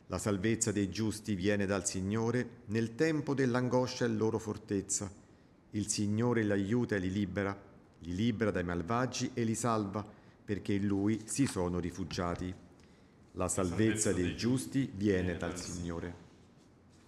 La salvezza dei giusti viene dal Signore, nel tempo dell'angoscia è loro fortezza. Il Signore li aiuta e li libera dai malvagi e li salva, perché in Lui si sono rifugiati. La salvezza dei giusti viene dal Signore.